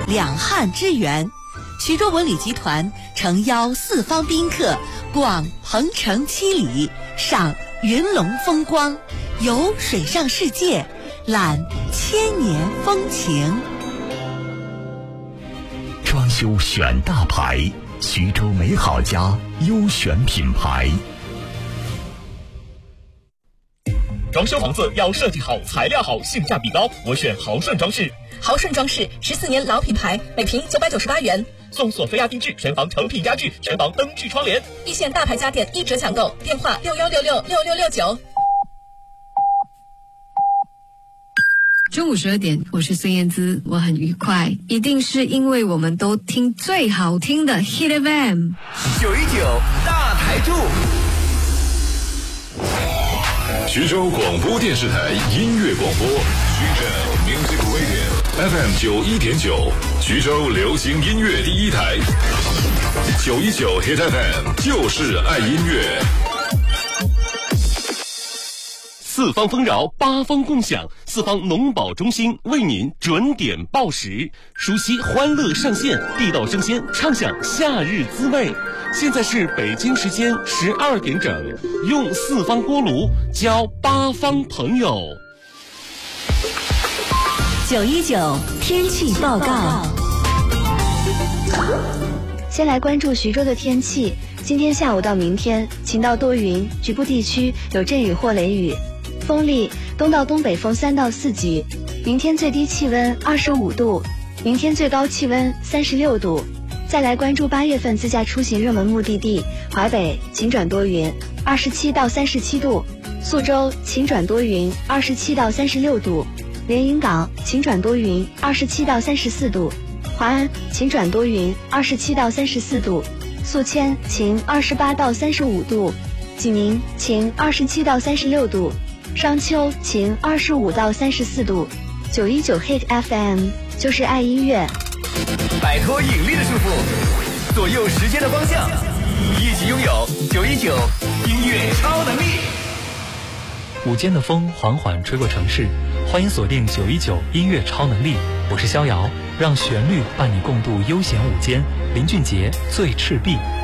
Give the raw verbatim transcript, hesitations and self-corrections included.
两汉之源。徐州文旅集团诚邀四方宾客逛鹏城七里，赏云龙风光，游水上世界，览千年风情。 装修选大牌，徐州美好家优选品牌。 装修房子要设计好、材料好、性价比高，我选豪顺装饰。 豪顺装饰十四年老品牌，每平九百九十八元， 送索菲亚定制全房成品家具、全房灯具窗帘， 一线大牌家电一折抢购，电话六幺六六六六六九。 中午十二点，我是孙燕姿，我很愉快，一定是因为我们都听最好听的 Hit F M 九一九大台柱。 徐州广播电视台音乐广播，徐州 Music Radio F M 九一点九，徐州流行音乐第一台。九一九 Hit F M 就是爱音乐。 四方丰饶，八方共享，四方农保中心为您准点报时，熟悉欢乐上线，地道生鲜，畅享夏日滋味。现在是北京时间十二点整，用四方锅炉交八方朋友。 九一九天气报告。 先来关注徐州的天气，今天下午到明天晴到多云，局部地区有阵雨或雷雨，风力东到东北风三到四级。明天最低气温二十五度，明天最高气温三十六度。再来关注八月份自驾出行热门目的地，淮北晴转多云，二十七到三十七度；宿州晴转多云，二十七到三十六度；连云港晴转多云，二十七到三十四度；华安晴转多云，二十七到三十四度；宿迁晴二十八到三十五度；济宁晴二十七到三十六度；商丘晴二十五到三十四度。九一九 Hit F M 就是爱音乐。 摆脱引力的束缚，左右时间的方向，一起拥有九一九音乐超能力。 午间的风缓缓吹过城市，欢迎锁定九一九音乐超能力，我是逍遥，让旋律伴你共度悠闲午间。林俊杰最赤壁。